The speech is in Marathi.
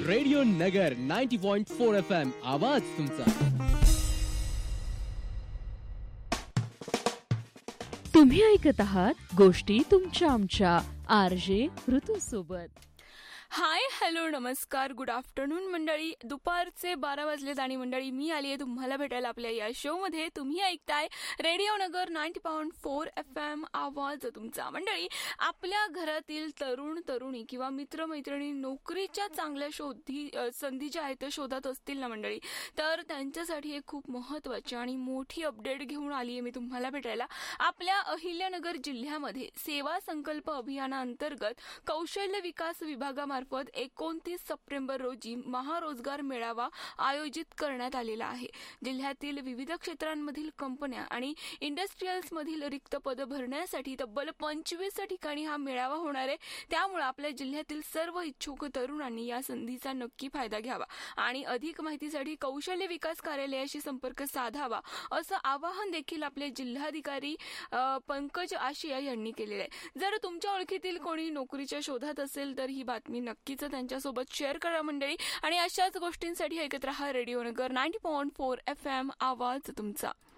रेडिओ नगर 90.4 FM आवाज तुमचा. तुम्ही ऐकत आहात गोष्टी तुमच्या आमच्या RJ ऋतू सोबत. हाय, हॅलो, नमस्कार, गुड आफ्टरनून मंडळी. दुपारचे 12 वाजलेत आणि मंडळी मी आली आहे तुम्हाला भेटायला आपल्या या शोमध्ये. तुम्ही ऐकताय रेडिओ नगर 90.4 FM आवाज तुमचा. मंडळी, आपल्या घरातील तरुण तरुणी किंवा मित्रमैत्रिणी नोकरीच्या चांगल्या संधी ज्या आहेत त्या शोधत असतील ना मंडळी, तर त्यांच्यासाठी एक खूप महत्त्वाची आणि मोठी अपडेट घेऊन आली आहे मी तुम्हाला भेटायला. आपल्या अहिल्यानगर जिल्ह्यामध्ये सेवा संकल्प अभियानाअंतर्गत कौशल्य विकास विभागामार्फत 29 सप्टेंबर रोजी महारोजगार मेळावा आयोजित करण्यात आलेला आहे. जिल्ह्यातील विविध क्षेत्रांमधील कंपन्या आणि इंडस्ट्रीयल्समधील रिक्त पद भरण्यासाठी तब्बल 25 ठिकाणी हा मेळावा होणार आहे. त्यामुळे आपल्या जिल्ह्यातील सर्व इच्छुक तरुणांनी या संधीचा नक्की फायदा घ्यावा आणि अधिक माहितीसाठी कौशल्य विकास कार्यालयाशी संपर्क साधावा असं आवाहन देखील आपले जिल्हाधिकारी पंकज आशिया यांनी केलेलं आहे. जर तुमच्या ओळखीतील कोणी नोकरीच्या शोधात असेल तर ही बातमी नक्कीच त्यांच्यासोबत शेअर करा मंडळी. आणि अशाच गोष्टींसाठी ऐकत रहा रेडिओ नगर 90.4 FM आवाज तुमचा.